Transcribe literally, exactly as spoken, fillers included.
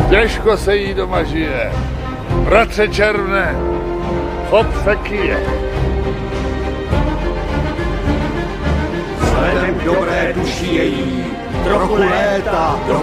Těžko se jí doma žije. Bratře červné, chop fekie. Vzhledem k dobré duši její, trochu léta do